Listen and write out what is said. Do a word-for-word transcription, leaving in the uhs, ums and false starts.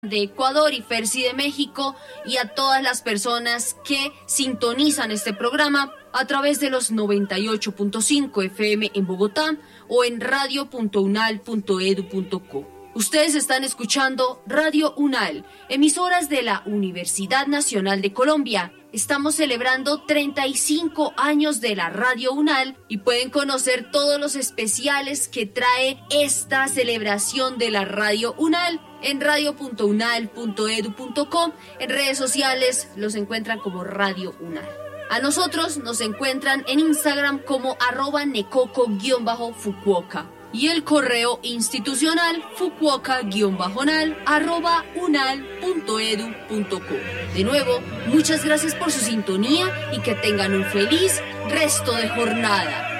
de Ecuador y Fersi de México, y a todas las personas que sintonizan este programa a través de los noventa y ocho punto cinco F M en Bogotá o en radio punto unal punto edu punto co. Ustedes están escuchando Radio UNAL, emisoras de la Universidad Nacional de Colombia. Estamos celebrando treinta y cinco años de la Radio UNAL y pueden conocer todos los especiales que trae esta celebración de la Radio UNAL en radio punto unal punto edu punto co. En redes sociales los encuentran como Radio UNAL. A nosotros nos encuentran en Instagram como arroba necoco-fukuoka. Y el correo institucional fukuoka-nal arroba unal punto edu punto co. De nuevo, muchas gracias por su sintonía y que tengan un feliz resto de jornada.